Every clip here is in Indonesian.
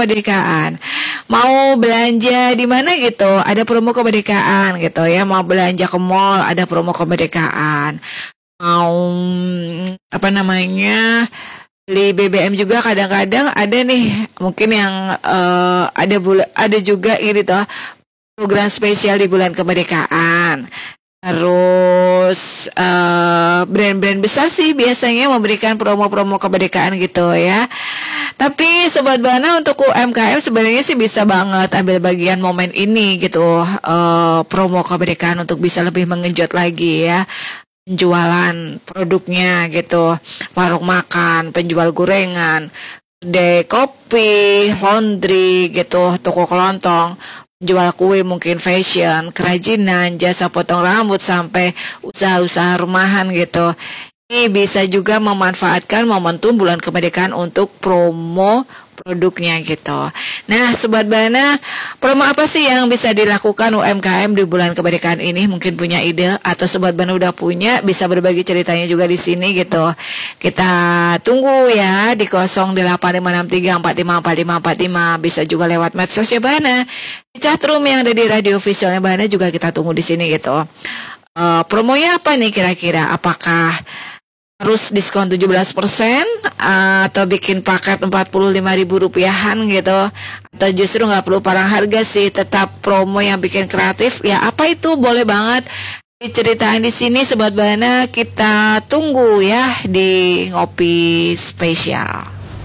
kemerdekaan. Mau belanja di mana gitu, ada promo kemerdekaan gitu ya. Mau belanja ke mall, ada promo kemerdekaan. Mau apa namanya? Beli BBM juga kadang-kadang ada nih, mungkin yang ada juga ini toh program spesial di bulan kemerdekaan. Terus brand-brand besar sih biasanya memberikan promo-promo kemerdekaan gitu ya. Tapi Sobat Bana untuk UMKM sebenarnya sih bisa banget ambil bagian momen ini gitu, promo kemerdekaan untuk bisa lebih mengenjot lagi ya penjualan produknya gitu, warung makan, penjual gorengan, kedai kopi, laundry gitu, toko kelontong, jual kue, mungkin fashion, kerajinan, jasa potong rambut sampai usaha-usaha rumahan gitu. Ini bisa juga memanfaatkan momentum bulan kemerdekaan untuk promo produknya gitu. Nah, Sobat Bana, promo apa sih yang bisa dilakukan UMKM di bulan kemerdekaan ini? Mungkin punya ide atau Sobat Bana udah punya, bisa berbagi ceritanya juga di sini gitu. Kita tunggu ya di 085634545545. Bisa juga lewat medsos ya Bana. Di chatroom yang ada di radio visualnya Bana juga kita tunggu di sini gitu. Promonya apa nih kira-kira? Apakah harus diskon 17% atau bikin paket 45.000 rupiahan gitu, atau justru nggak perlu parang harga sih, tetap promo yang bikin kreatif ya? Apa itu? Boleh banget diceritain di sini Sobat Bana. Kita tunggu ya di ngopi spesial.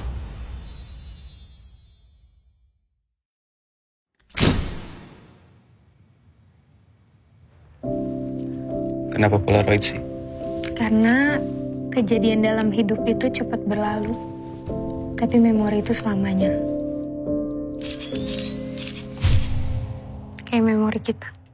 Kenapa Polaroid sih? Karena kejadian dalam hidup itu cepat berlalu, tapi memori itu selamanya. Kayak memori kita.